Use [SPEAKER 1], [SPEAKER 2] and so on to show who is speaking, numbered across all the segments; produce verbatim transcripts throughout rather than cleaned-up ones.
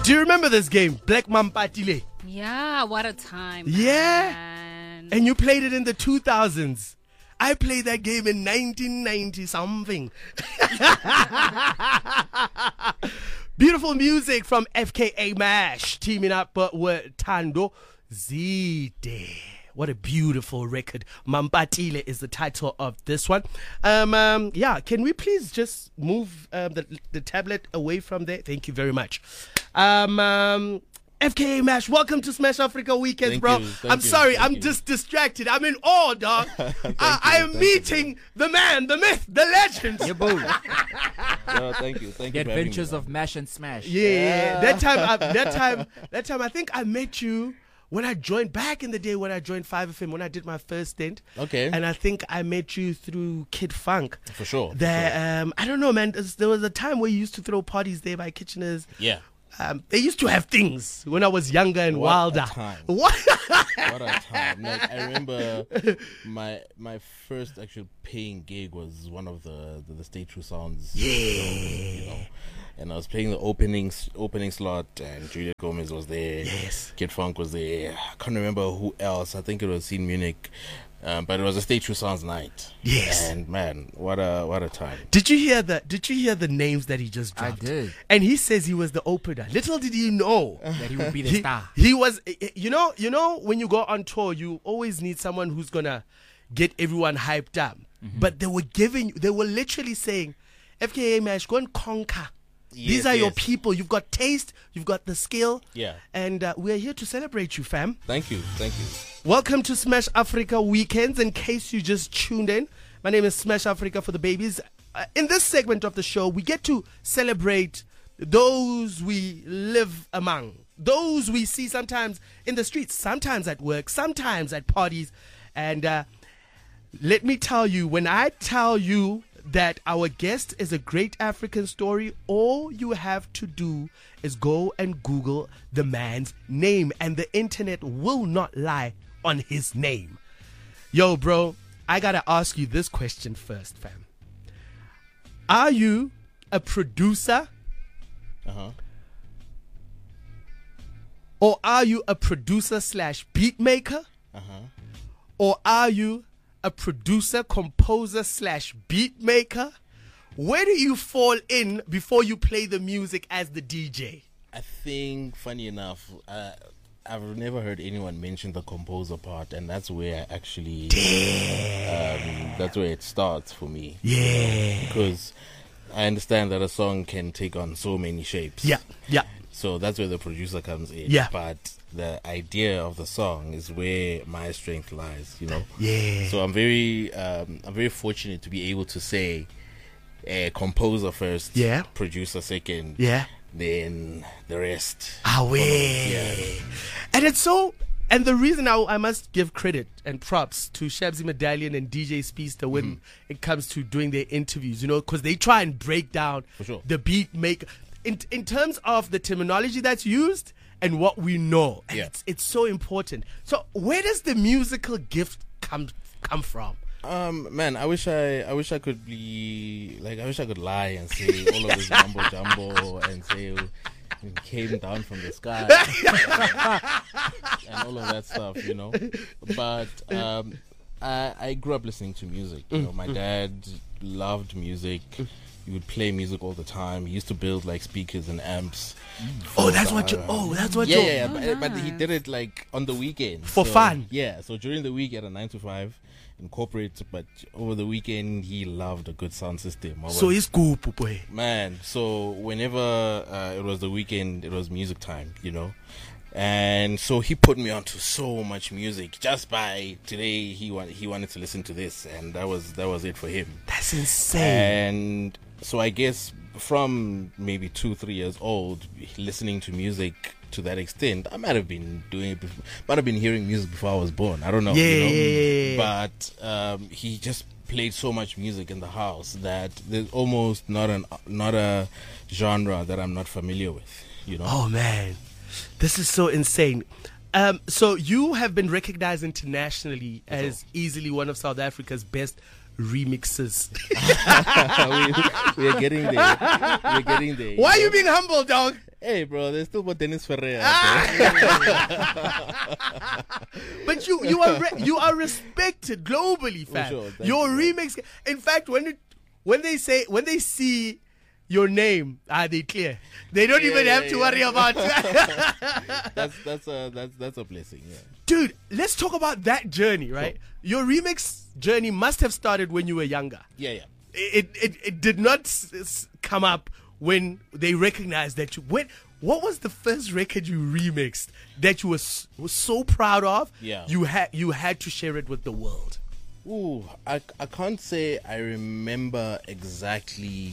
[SPEAKER 1] Do you remember this game, Black Mampatile?
[SPEAKER 2] Yeah, what a time.
[SPEAKER 1] Yeah.
[SPEAKER 2] Man.
[SPEAKER 1] And you played it in the two thousands. I played that game in nineteen ninety something. Beautiful music from F K A Mash teaming up with Thando Zide. What a beautiful record. Mampatile is the title of this one. Um, um, yeah, can we please just move um, the, the tablet away from there? Thank you very much. Um, um, F K A Mash, welcome to Smash Africa Weekends,
[SPEAKER 3] Thank
[SPEAKER 1] bro.
[SPEAKER 3] you, thank
[SPEAKER 1] I'm
[SPEAKER 3] you,
[SPEAKER 1] sorry,
[SPEAKER 3] thank
[SPEAKER 1] I'm
[SPEAKER 3] you.
[SPEAKER 1] just distracted. I'm in awe, dog. I, I am
[SPEAKER 3] you,
[SPEAKER 1] meeting the man, the myth, the legend.
[SPEAKER 4] Yeah, boo.
[SPEAKER 3] No, thank you. Thank
[SPEAKER 4] The
[SPEAKER 3] you for having
[SPEAKER 4] adventures
[SPEAKER 3] me,
[SPEAKER 4] of Mash and Smash.
[SPEAKER 1] Yeah, that time, I, that time, that time. I think I met you when I joined back in the day when I joined five F M when I did my first stint.
[SPEAKER 3] Okay.
[SPEAKER 1] And I think I met you through Kid Funk.
[SPEAKER 3] For sure. for
[SPEAKER 1] There,
[SPEAKER 3] sure.
[SPEAKER 1] um, I don't know, man. there's- There was a time where you used to throw parties there by Kitchener's.
[SPEAKER 3] Yeah.
[SPEAKER 1] Um, they used to have things when I was younger and
[SPEAKER 3] What
[SPEAKER 1] wilder.
[SPEAKER 3] a time.
[SPEAKER 1] What?
[SPEAKER 3] What a time. Like, I remember my my first actual paying gig was one of the the, the Stay True Sounds. Yeah. You know, and I was playing the opening s- opening slot, and Juliet Gomez was there.
[SPEAKER 1] Yes.
[SPEAKER 3] Kid Funk was there. I can't remember who else. I think it was in Munich. Um, but it was a Stay True Sounds night.
[SPEAKER 1] Yes.
[SPEAKER 3] And man, what a what a time.
[SPEAKER 1] Did you hear the Did you hear the names that he just
[SPEAKER 4] I
[SPEAKER 1] dropped?
[SPEAKER 4] did.
[SPEAKER 1] And he says he was the opener. Little did you know.
[SPEAKER 4] That he would be the
[SPEAKER 1] He,
[SPEAKER 4] star.
[SPEAKER 1] he was, you know, you know, when you go on tour, you always need someone who's gonna get everyone hyped up.
[SPEAKER 4] Mm-hmm.
[SPEAKER 1] But they were giving, they were literally saying, F K A Mash, go and conquer. These
[SPEAKER 3] Yes,
[SPEAKER 1] are your
[SPEAKER 3] yes.
[SPEAKER 1] people. You've got taste, you've got the skill.
[SPEAKER 3] Yeah.
[SPEAKER 1] And uh, we're here to celebrate you, fam.
[SPEAKER 3] Thank you. Thank you.
[SPEAKER 1] Welcome to Smash Africa Weekends. In case you just tuned in, my name is Smash Africa for the babies. Uh, in this segment of the show, we get to celebrate those we live among, those we see sometimes in the streets, sometimes at work, sometimes at parties. And uh, let me tell you, when I tell you that our guest is a great African story, all you have to do is go and Google the man's name, and the internet will not lie on his name. Yo, bro, I gotta ask you this question first, fam. Are you a producer,
[SPEAKER 3] Uh huh.
[SPEAKER 1] or are you a producer slash beat maker,
[SPEAKER 3] Uh huh.
[SPEAKER 1] or are you a producer, composer slash beat maker? Where do you fall in before you play the music as the D J?
[SPEAKER 3] I think, funny enough, uh, I've never heard anyone mention the composer part, and that's where I actually, um, that's where it starts for me.
[SPEAKER 1] Yeah.
[SPEAKER 3] Because I understand that a song can take on so many shapes.
[SPEAKER 1] Yeah, yeah.
[SPEAKER 3] So that's where the producer comes in.
[SPEAKER 1] Yeah.
[SPEAKER 3] But the idea of the song is where my strength lies, you know.
[SPEAKER 1] Yeah.
[SPEAKER 3] So I'm very, um, I'm very fortunate to be able to say, uh, composer first,
[SPEAKER 1] Yeah.
[SPEAKER 3] producer second,
[SPEAKER 1] Yeah.
[SPEAKER 3] then the rest.
[SPEAKER 1] Ah, way.
[SPEAKER 3] Yeah.
[SPEAKER 1] And it's so, and the reason I, I must give credit and props to Shabzy Medallion and D J Speedster when
[SPEAKER 3] Mm-hmm.
[SPEAKER 1] it comes to doing their interviews, you know, because they try and break down
[SPEAKER 3] For sure.
[SPEAKER 1] the beat maker in, in terms of the terminology that's used and what we know. And
[SPEAKER 3] Yeah.
[SPEAKER 1] it's, it's so important. So where does the musical gift come come from?
[SPEAKER 3] Um, man, I wish I, I wish I could be like, I wish I could lie and say all of this mumbo jumbo and say it came down from the sky and all of that stuff, you know. But um, I, I grew up listening to music. You know, my dad loved music. He would play music all the time. He used to build like speakers and amps.
[SPEAKER 1] Oh, that's what you.
[SPEAKER 3] Uh,
[SPEAKER 1] Oh, that's what
[SPEAKER 3] yeah,
[SPEAKER 1] you.
[SPEAKER 3] yeah, yeah, but, but he
[SPEAKER 2] nice.
[SPEAKER 3] did it like on the weekend
[SPEAKER 1] For
[SPEAKER 3] So,
[SPEAKER 1] fun.
[SPEAKER 3] Yeah, so during the week at a nine to five in corporate, but over the weekend he loved a good sound system. I
[SPEAKER 1] So
[SPEAKER 3] was-
[SPEAKER 1] it's cool, boy.
[SPEAKER 3] man. So whenever uh, it was the weekend, it was music time, you know. And so he put me onto so much music. Just by today, he wanted he wanted to listen to this, and that was that was it for him.
[SPEAKER 1] That's insane.
[SPEAKER 3] And so I guess from maybe two, three years old, listening to music to that extent, I might have been doing it, before, might have been hearing music before I was born. I don't know.
[SPEAKER 1] Yeah,
[SPEAKER 3] you know?
[SPEAKER 1] yeah, yeah, yeah.
[SPEAKER 3] But um, he just played so much music in the house that there's almost not an not a genre that I'm not familiar with. You know.
[SPEAKER 1] Oh man, this is so insane. Um, so you have been recognized internationally as easily one of South Africa's best remixes.
[SPEAKER 3] we, we are getting there. We're getting there.
[SPEAKER 1] Why are
[SPEAKER 3] know?
[SPEAKER 1] you being humble, dog?
[SPEAKER 3] Hey, bro, there's still what Dennis Ferrer.
[SPEAKER 1] But you you are re- you are respected globally, fam.
[SPEAKER 3] sure, thank
[SPEAKER 1] Your
[SPEAKER 3] you.
[SPEAKER 1] remix. In fact, when it, when they say when they see your name, are they clear? They don't
[SPEAKER 3] Yeah,
[SPEAKER 1] even
[SPEAKER 3] yeah,
[SPEAKER 1] have to
[SPEAKER 3] yeah.
[SPEAKER 1] worry about.
[SPEAKER 3] that's that's a that's that's a blessing. Yeah.
[SPEAKER 1] Dude, let's talk about that journey, right? Your remix journey must have started when you were younger.
[SPEAKER 3] Yeah, yeah.
[SPEAKER 1] It it, it did not s- s- come up when they recognized that you. When, what was the first record you remixed that you were, s- were so proud of?
[SPEAKER 3] Yeah.
[SPEAKER 1] You had you had to share it with the world.
[SPEAKER 3] Ooh, I I can't say I remember exactly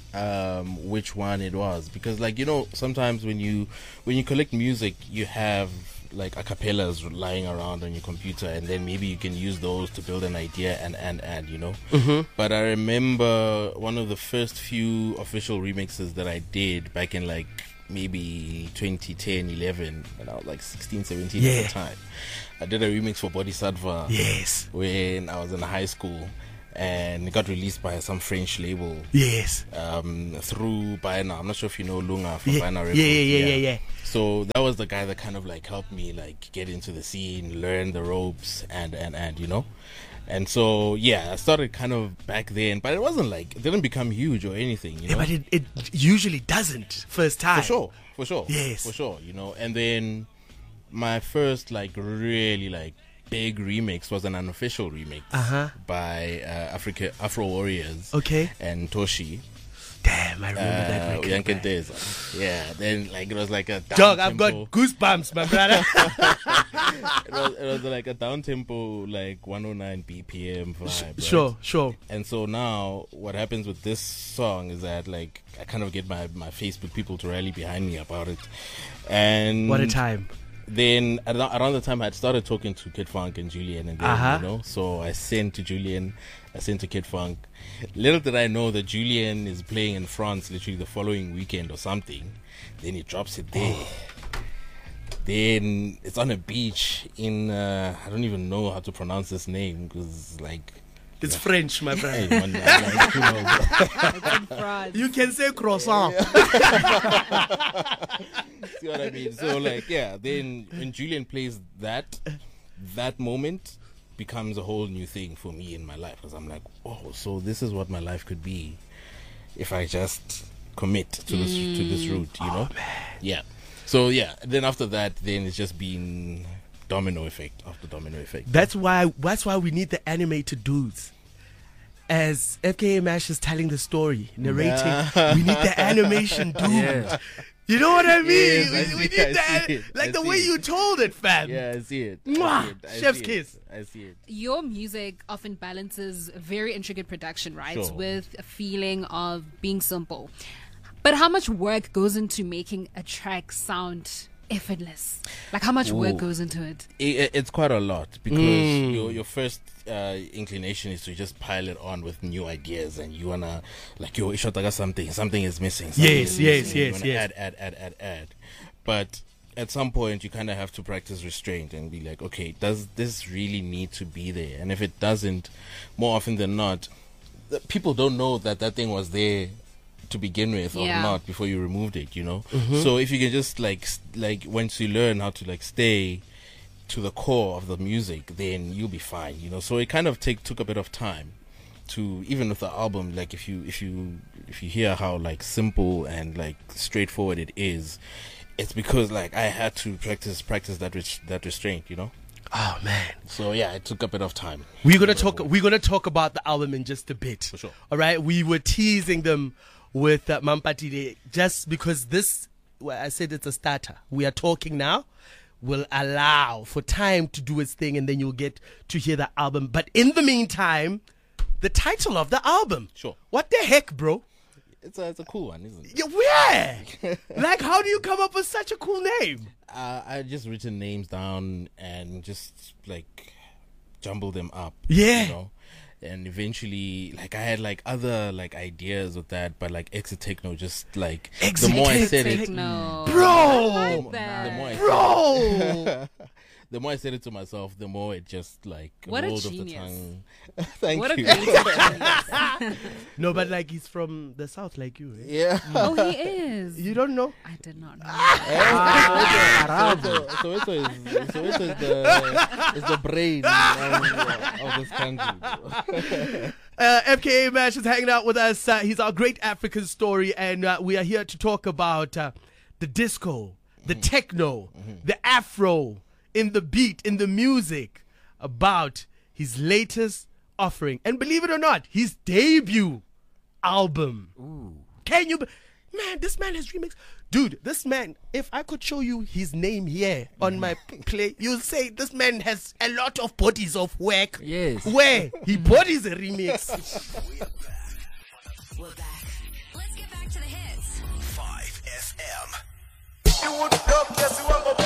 [SPEAKER 3] um which one it was, because like, you know, sometimes when you when you collect music, you have like acapellas lying around on your computer, and then maybe you can use those to build an idea and and and you know. Mm-hmm. But I remember one of the first few official remixes that I did back in like maybe twenty ten, eleven, and I was like sixteen, seventeen
[SPEAKER 1] Yeah.
[SPEAKER 3] at the time. I did a remix for Bodhisattva
[SPEAKER 1] Yes.
[SPEAKER 3] when I was in high school, and it got released by some French label
[SPEAKER 1] Yes.
[SPEAKER 3] um, through Baena. I'm not sure if you know Lunga from
[SPEAKER 1] Yeah.
[SPEAKER 3] Baena
[SPEAKER 1] Yeah,
[SPEAKER 3] Records.
[SPEAKER 1] yeah, yeah, yeah, yeah.
[SPEAKER 3] So that was the guy that kind of like helped me like get into the scene, learn the ropes, and and and you know. And so yeah, I started kind of back then, but it wasn't like it didn't become huge or anything, you
[SPEAKER 1] Yeah,
[SPEAKER 3] know.
[SPEAKER 1] but it, it usually doesn't first time.
[SPEAKER 3] For sure, for sure,
[SPEAKER 1] Yes.
[SPEAKER 3] for sure, you know. And then my first like really like big remix was an unofficial remix
[SPEAKER 1] Uh-huh.
[SPEAKER 3] by uh, Africa Afro Warriors,
[SPEAKER 1] Okay.
[SPEAKER 3] and Toshi.
[SPEAKER 1] Damn, I remember that
[SPEAKER 3] Uh,
[SPEAKER 1] record.
[SPEAKER 3] Yankee
[SPEAKER 1] man.
[SPEAKER 3] Days. Yeah, then like it was like a down
[SPEAKER 1] Dog, I've got
[SPEAKER 3] tempo.
[SPEAKER 1] goosebumps, my brother.
[SPEAKER 3] it, was, it was like a down tempo, like one oh nine B P M vibe. right?
[SPEAKER 1] Sure, sure.
[SPEAKER 3] And so now, what happens with this song is that like I kind of get my my Facebook people to rally behind me about it, and
[SPEAKER 1] What a time.
[SPEAKER 3] Then ar- around the time I had started talking to Kid Funk and Julian, and then,
[SPEAKER 1] Uh-huh.
[SPEAKER 3] you know, so I sent to Julian, I sent to Kid Funk. Little did I know that Julian is playing in France literally the following weekend or something. Then he drops it there. Then it's on a beach in uh, I don't even know how to pronounce this name because like
[SPEAKER 1] It's French, my brother.
[SPEAKER 3] hey, man, like, who knows?
[SPEAKER 2] France.
[SPEAKER 1] You can say croissant.
[SPEAKER 3] See what I mean? So like yeah, then when Julian plays that, that moment becomes a whole new thing for me in my life, because I'm like, oh, so this is what my life could be if I just commit to this to this route, you know? Yeah. So yeah, then after that, then it's just been domino effect after domino effect.
[SPEAKER 1] That's why that's why we need the animated dudes. As F K A Mash is telling the story, narrating, we need the animation dude.
[SPEAKER 3] Yeah.
[SPEAKER 1] You know what I mean?
[SPEAKER 3] Yes, I
[SPEAKER 1] we,
[SPEAKER 3] see-
[SPEAKER 1] we need
[SPEAKER 3] I
[SPEAKER 1] that,
[SPEAKER 3] see it.
[SPEAKER 1] like
[SPEAKER 3] I
[SPEAKER 1] the
[SPEAKER 3] see
[SPEAKER 1] way
[SPEAKER 3] it.
[SPEAKER 1] you told it, fam.
[SPEAKER 3] Yeah, I see it.
[SPEAKER 1] Mwah!
[SPEAKER 3] I see it. I
[SPEAKER 1] Chef's
[SPEAKER 3] see
[SPEAKER 1] kiss.
[SPEAKER 3] It. I see it.
[SPEAKER 2] Your music often balances very intricate production, right?
[SPEAKER 3] Sure.
[SPEAKER 2] With a feeling of being simple. But how much work goes into making a track sound effortless? Like how much work
[SPEAKER 3] Ooh.
[SPEAKER 2] goes into it?
[SPEAKER 3] It, it's quite a lot because
[SPEAKER 1] Mm.
[SPEAKER 3] your your first uh, inclination is to just pile it on with new ideas, and you wanna like yo Ishotaga something something is missing. Something
[SPEAKER 1] Yes,
[SPEAKER 3] is
[SPEAKER 1] yes,
[SPEAKER 3] missing. You
[SPEAKER 1] yes,
[SPEAKER 3] wanna
[SPEAKER 1] yes.
[SPEAKER 3] Add add add add add, but at some point you kind of have to practice restraint and be like, okay, does this really need to be there? And if it doesn't, more often than not, the people don't know that that thing was there to begin with or
[SPEAKER 2] Yeah.
[SPEAKER 3] not before you removed it, you know.
[SPEAKER 1] Mm-hmm.
[SPEAKER 3] So if you can just like s- like once you learn how to like stay to the core of the music, then you'll be fine, you know. So it kind of take took a bit of time to, even with the album, like if you if you if you hear how like simple and like straightforward it is, it's because like I had to practice practice that res- that restraint, you know.
[SPEAKER 1] Oh man.
[SPEAKER 3] So yeah, it took a bit of time.
[SPEAKER 1] We're gonna talk. We're gonna talk about the album in just a bit.
[SPEAKER 3] For sure.
[SPEAKER 1] All right. We were teasing them with uh, Mampatile just because this. Well, I said it's a starter. We are talking now. Will allow for time to do its thing, and then you'll get to hear the album. But in the meantime, the title of the album.
[SPEAKER 3] Sure.
[SPEAKER 1] What the heck, bro?
[SPEAKER 3] It's a it's a cool one, isn't it?
[SPEAKER 1] Yeah, where? Like, how do you come up with such a cool name?
[SPEAKER 3] Uh, I just written names down and just like jumble them up.
[SPEAKER 1] Yeah.
[SPEAKER 3] You know? And eventually, like I had like other like ideas with that, but like Exit Techno just like
[SPEAKER 1] Exit
[SPEAKER 3] the more I
[SPEAKER 1] Techno.
[SPEAKER 3] said it,
[SPEAKER 2] Techno.
[SPEAKER 1] Bro!
[SPEAKER 2] I like
[SPEAKER 3] the
[SPEAKER 2] that.
[SPEAKER 3] more I
[SPEAKER 1] Bro!
[SPEAKER 3] the more I said it to myself, the more it just like
[SPEAKER 2] What a
[SPEAKER 3] rolled off the
[SPEAKER 2] genius.
[SPEAKER 3] tongue. Thank
[SPEAKER 2] What a
[SPEAKER 3] you.
[SPEAKER 2] great genius.
[SPEAKER 1] No, but like he's from the south, like you. Eh?
[SPEAKER 3] Yeah.
[SPEAKER 2] Oh, he is.
[SPEAKER 1] You don't know?
[SPEAKER 2] I did not know.
[SPEAKER 3] Soweto, Soweto is, Soweto is the is the brain of, of this country.
[SPEAKER 1] Uh, M K A Mash is hanging out with us. Uh, he's our great African story, and uh, we are here to talk about uh, the disco, the
[SPEAKER 3] Mm-hmm.
[SPEAKER 1] techno, mm-hmm. the afro, in the beat, in the music, about his latest offering. And believe it or not, his debut album. Ooh. Can you... Be- man, this man has remixed... Dude, this man, if I could show you his name here on my play, you'll say this man has a lot of bodies of work.
[SPEAKER 4] Yes.
[SPEAKER 1] Where he bodies a remix.
[SPEAKER 5] We're back. We're back. Let's get back to the hits.
[SPEAKER 6] five F M.